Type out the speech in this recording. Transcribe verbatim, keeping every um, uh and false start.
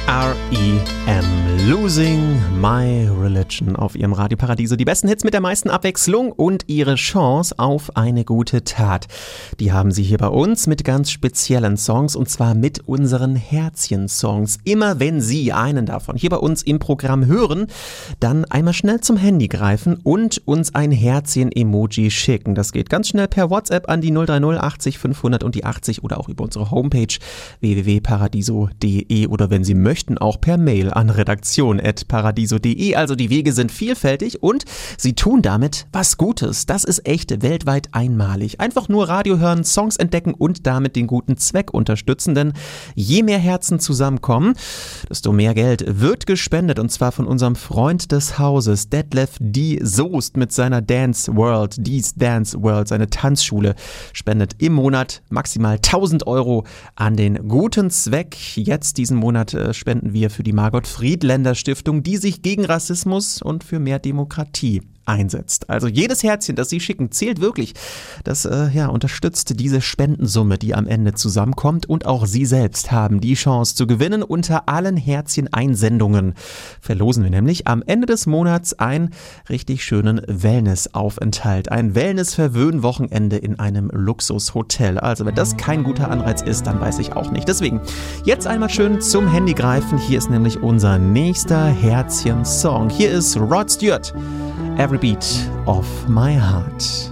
R E M Losing My Religion auf ihrem Radio Paradiso. Die besten Hits mit der meisten Abwechslung und ihre Chance auf eine gute Tat. Die haben sie hier bei uns mit ganz speziellen Songs, und zwar mit unseren Herzchen-Songs. Immer wenn Sie einen davon hier bei uns im Programm hören, dann einmal schnell zum Handy greifen und uns ein Herzchen-Emoji schicken. Das geht ganz schnell per WhatsApp an die null drei null achtzig fünfhundert und die achtzig oder auch über unsere Homepage w w w punkt paradiso punkt d e oder wenn Sie möchten auch per Mail an redaktion at paradiso punkt d e. Also die Wege sind vielfältig und Sie tun damit was Gutes. Das ist echt weltweit einmalig. Einfach nur Radio hören, Songs entdecken und damit den guten Zweck unterstützen, denn je mehr Herzen zusammenkommen, desto mehr Geld wird gespendet, und zwar von unserem Freund des Hauses, Detlef D. Soest mit seiner Dance World, D's Dance World, seine Tanzschule, spendet im Monat maximal tausend Euro an den guten Zweck. Jetzt diesen Monat äh, spenden wir für die Margot-Friedländer-Stiftung, die sich gegen Rassismus und für mehr Demokratie einsetzt. Also jedes Herzchen, das Sie schicken, zählt wirklich. Das äh, ja, unterstützt diese Spendensumme, die am Ende zusammenkommt, und auch Sie selbst haben die Chance zu gewinnen. Unter allen Herzchen-Einsendungen verlosen wir nämlich am Ende des Monats einen richtig schönen Wellness-Aufenthalt. Ein Wellness-Verwöhn-Wochenende in einem Luxushotel. Also wenn das kein guter Anreiz ist, dann weiß ich auch nicht. Deswegen jetzt einmal schön zum Handy greifen. Hier ist nämlich unser nächster Herzchen-Song. Hier ist Rod Stewart. Every Beat of My Heart.